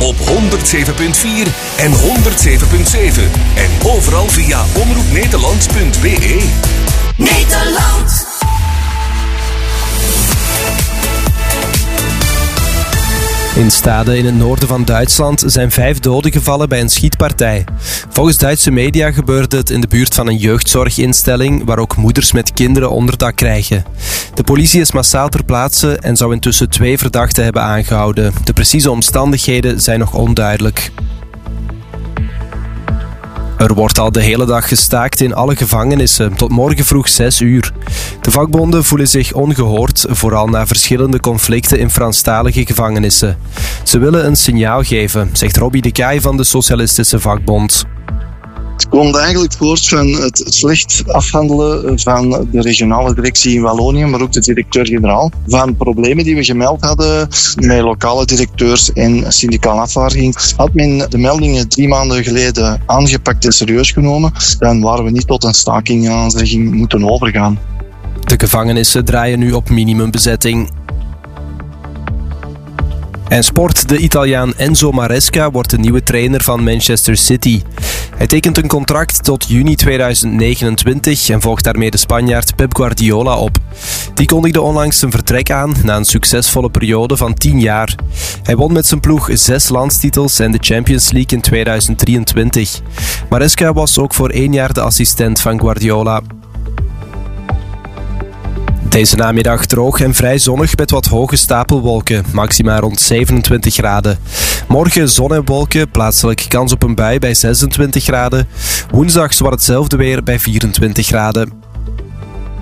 op 107.4 en 107.7. En overal via omroepnederland.be. Nederland. In Stade in het noorden van Duitsland zijn 5 doden gevallen bij een schietpartij. Volgens Duitse media gebeurde het in de buurt van een jeugdzorginstelling waar ook moeders met kinderen onderdak krijgen. De politie is massaal ter plaatse en zou intussen 2 verdachten hebben aangehouden. De precieze omstandigheden zijn nog onduidelijk. Er wordt al de hele dag gestaakt in alle gevangenissen, tot morgen vroeg 6 uur. De vakbonden voelen zich ongehoord, vooral na verschillende conflicten in Franstalige gevangenissen. Ze willen een signaal geven, zegt Robbie de Kaai van de Socialistische Vakbond. Het komt eigenlijk voort van het slecht afhandelen van de regionale directie in Wallonië, maar ook de directeur-generaal, van problemen die we gemeld hadden met lokale directeurs en syndicaal afvaardiging. Had men de meldingen 3 maanden geleden aangepakt en serieus genomen, dan waren we niet tot een stakingaanzegging moeten overgaan. De gevangenissen draaien nu op minimumbezetting. En sport, de Italiaan Enzo Maresca wordt de nieuwe trainer van Manchester City. Hij tekent een contract tot juni 2029 en volgt daarmee de Spanjaard Pep Guardiola op. Die kondigde onlangs zijn vertrek aan na een succesvolle periode van 10 jaar. Hij won met zijn ploeg 6 landstitels en de Champions League in 2023. Maresca was ook voor 1 jaar de assistent van Guardiola. Deze namiddag droog en vrij zonnig met wat hoge stapelwolken, maxima rond 27 graden. Morgen zon en wolken, plaatselijk kans op een bui bij 26 graden. Woensdag zowat hetzelfde weer bij 24 graden.